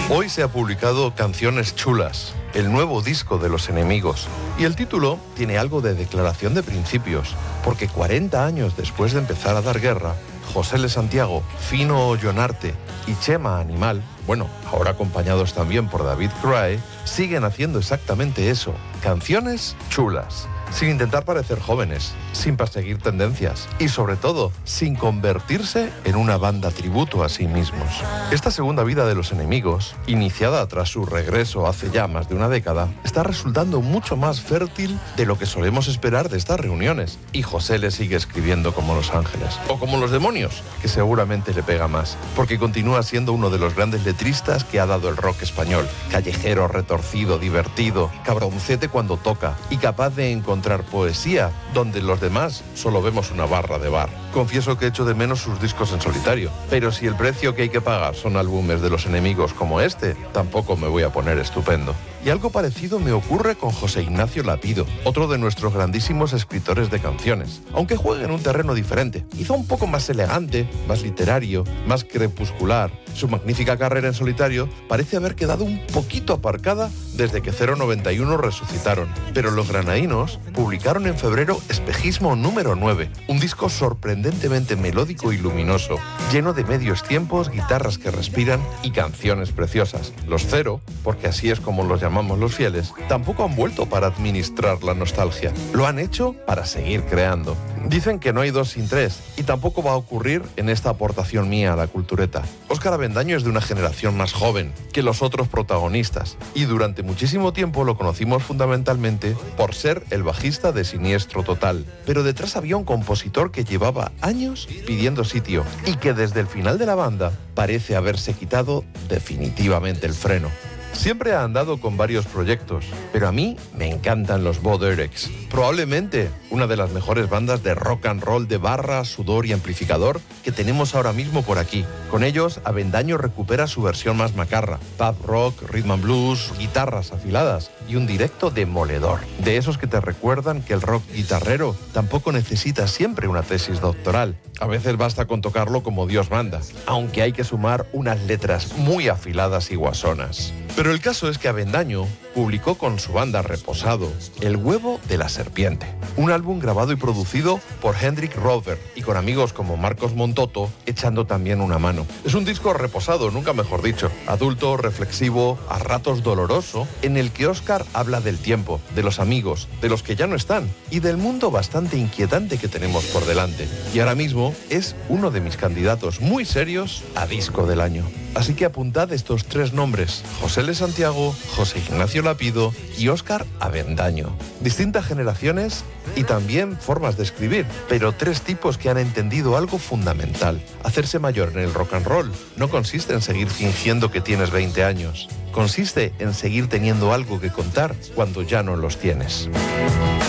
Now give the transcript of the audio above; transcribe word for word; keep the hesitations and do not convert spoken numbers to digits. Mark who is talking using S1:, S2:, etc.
S1: Hoy se ha publicado Canciones Chulas, el nuevo disco de Los Enemigos. Y el título tiene algo de declaración de principios, porque cuarenta años después de empezar a dar guerra, José L. Santiago, Fino Ollonarte y Chema Animal, bueno, ahora acompañados también por David Crae, siguen haciendo exactamente eso, canciones chulas, sin intentar parecer jóvenes, sin perseguir tendencias y sobre todo, sin convertirse en una banda tributo a sí mismos. Esta segunda vida de Los Enemigos, iniciada tras su regreso hace ya más de una década, está resultando mucho más fértil de lo que solemos esperar de estas reuniones. Y José le sigue escribiendo como Los Ángeles, o como Los Demonios, que seguramente le pega más, porque continúa siendo uno de los grandes letristas que ha dado el rock español, callejero, retorcido, divertido, cabroncete cuando toca y capaz de encontrar poesía donde los demás solo vemos una barra de bar. Confieso que echo de menos sus discos en solitario, pero si el precio que hay que pagar son álbumes de Los Enemigos como este, tampoco me voy a poner estupendo. Y algo parecido me ocurre con José Ignacio Lapido, otro de nuestros grandísimos escritores de canciones, aunque juegue en un terreno diferente, quizá un poco más elegante, más literario, más crepuscular. Su magnífica carrera en solitario parece haber quedado un poquito aparcada desde que cero noventa y uno resucitaron, pero los granadinos publicaron en febrero Espejismo número nueve, un disco sorprendentemente melódico y luminoso, lleno de medios tiempos, guitarras que respiran y canciones preciosas. Los Cero, porque así es como los llamamos los fieles, tampoco han vuelto para administrar la nostalgia, lo han hecho para seguir creando. Dicen que no hay dos sin tres, y tampoco va a ocurrir en esta aportación mía a la cultureta. Óscar Avendaño es de una generación más joven que los otros protagonistas, y durante muchísimo tiempo lo conocimos fundamentalmente por ser el bajista de Siniestro Total. Pero detrás había un compositor que llevaba años pidiendo sitio, y que desde el final de la banda parece haberse quitado definitivamente el freno. Siempre ha andado con varios proyectos, pero a mí me encantan los Bo Derek's. Probablemente una de las mejores bandas de rock and roll de barra, sudor y amplificador que tenemos ahora mismo por aquí. Con ellos, Avendaño recupera su versión más macarra, pop rock, rhythm and blues, guitarras afiladas y un directo demoledor. De esos que te recuerdan que el rock guitarrero tampoco necesita siempre una tesis doctoral. A veces basta con tocarlo como Dios manda, aunque hay que sumar unas letras muy afiladas y guasonas. Pero el caso es que Avendaño publicó con su banda Reposado El huevo de la serpiente, un álbum grabado y producido por Hendrik Rover y con amigos como Marcos Montoto echando también una mano. Es un disco reposado, nunca mejor dicho, adulto, reflexivo, a ratos doloroso, en el que Óscar habla del tiempo, de los amigos, de los que ya no están y del mundo bastante inquietante que tenemos por delante. Y ahora mismo es uno de mis candidatos muy serios a disco del año. Así que apuntad estos tres nombres: José L. Santiago, José Ignacio Lapido y Óscar Avendaño. Distintas generaciones y también formas de escribir, pero tres tipos que han entendido algo fundamental. Hacerse mayor en el rock and roll no consiste en seguir fingiendo que tienes veinte años. Consiste en seguir teniendo algo que contar cuando ya no los tienes.